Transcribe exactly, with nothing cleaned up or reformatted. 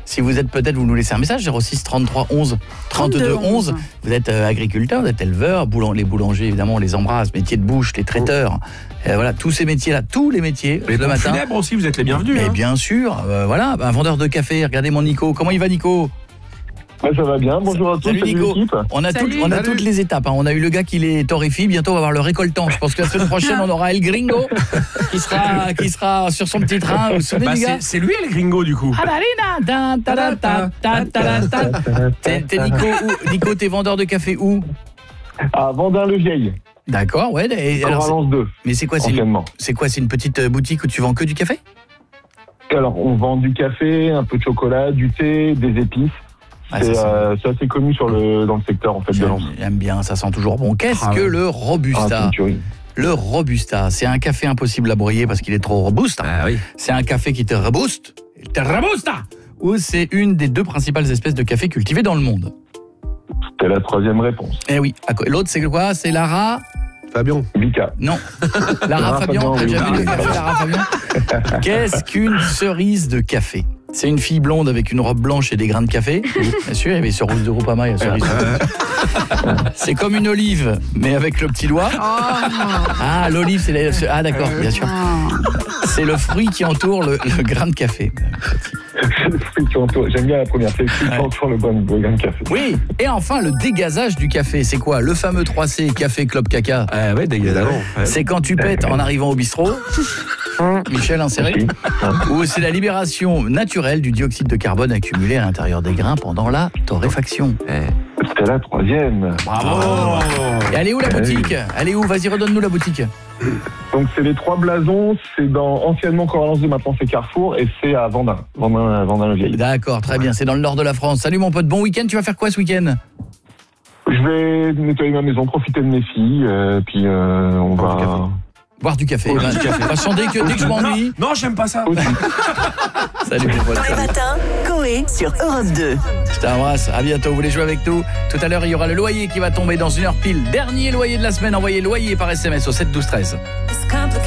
Si vous êtes peut-être, vous nous laissez un message, zéro six trente-trois onze trente-deux onze. Vous êtes euh, agriculteur, vous êtes éleveur, boulang- les boulangers, évidemment, on les embrasse, métier de bouche, les traiteurs. Euh, voilà, tous ces métiers-là, tous les métiers, Les le pompes matin. funèbres aussi, vous êtes les bienvenus. Mais hein. bien sûr, euh, voilà, un vendeur de café, regardez mon Nico. Comment il va, Nico? Ouais, ça va bien, bonjour à tous, Salut salut Nico. l'équipe. On a, Salut. toutes, on a Salut. toutes les étapes. Hein. On a eu le gars qui les torréfie. Bientôt, on va avoir le récoltant. Je pense que la semaine prochaine, on aura El Gringo qui sera, qui sera sur son petit train. Vous vous souvenez Bah, du gars? c'est, c'est lui le gringo du coup. Adarina, ta, ta, ta, ta, ta, ta, ta. T'es t'es Nico, où Nico, t'es vendeur de café où? À Vendin-le-Vieil, D'accord, ouais. Et alors, c'est- Corvalence deux, mais c'est quoi, c'est une, anciennement. c'est quoi, c'est une petite euh, boutique où tu vends que du café? Alors, on vend du café, un peu de chocolat, du thé, des épices. Ah, c'est, ça sent- euh, c'est assez connu sur le, dans le secteur en fait de J'aime Lens. j'aime bien, ça sent toujours bon. Qu'est-ce Ah que ouais. le Ah, Robusta? c'est une tuerie. Le Robusta, c'est un café impossible à brouiller parce qu'il est trop robuste. Ah oui. C'est un café qui te rebooste. Il te reboosta. Ou c'est une des deux principales espèces de café cultivées dans le monde. C'était la troisième réponse. Eh oui. À co- L'autre, c'est quoi? C'est Lara? Fabian. Vika. Non. Lara Lara Fabian. Fabian, T'as oui. déjà vu le café Lara Fabian? Qu'est-ce qu'une cerise de café? C'est une fille blonde avec une robe blanche et des grains de café. Bien sûr, il y avait sur Rousse de Groupama, il y a cerise. C'est comme une olive, mais avec le petit doigt. Oh non. Ah, l'olive, c'est la... Ah, d'accord, bien sûr. C'est le fruit qui entoure le, le grain de café. C'est le fruit qui entoure- J'aime bien la première, c'est le fruit qui Ouais. entoure le bon le grain de café. Oui, et enfin, le dégazage du café, c'est quoi? Le fameux trois C, café, clope, caca. Ah ouais, évidemment. Ouais. C'est quand tu pètes en arrivant au bistrot, Michel inséré, Oui. ou c'est la libération naturelle du dioxyde de carbone accumulé à l'intérieur des grains pendant la torréfaction. C'était la troisième. Bravo. Et elle est où la boutique? Elle est où? Vas-y, redonne-nous la boutique. Donc c'est les trois blasons, c'est dans anciennement Corvalence deux, maintenant c'est Carrefour, et c'est à Vendin, Vendin, Vendin-le-Vieil. D'accord, très bien, c'est dans le nord de la France. Salut mon pote, bon week-end, tu vas faire quoi ce week-end? Je vais nettoyer ma maison, profiter de mes filles, euh, puis euh, on Boire du café. va... Boire du café. Oui, Ben, du café. de toute façon, dès que, dès que je m'ennuie. Non, j'aime pas ça. Aussi. Salut mon pote. Dans les matins, Coé sur Europe deux. Je t'embrasse, à bientôt, vous voulez jouer avec nous? Tout à l'heure, il y aura le loyer qui va tomber dans une heure pile. Dernier loyer de la semaine, envoyez loyer par S M S au sept douze treize.